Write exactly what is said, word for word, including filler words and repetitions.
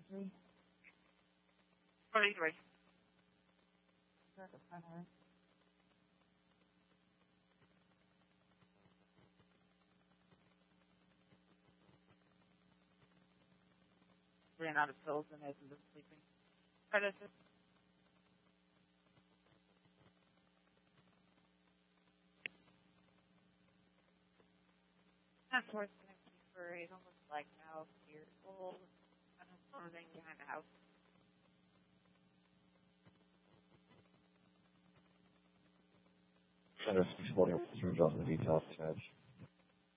three. Twenty-three. Start the front end. Ran out of pills and hasn't been sleeping. Predator. That's where it's going to be for eight, almost like now, years old, kind of clothing behind the house. Center six forty, results in the details, Judge.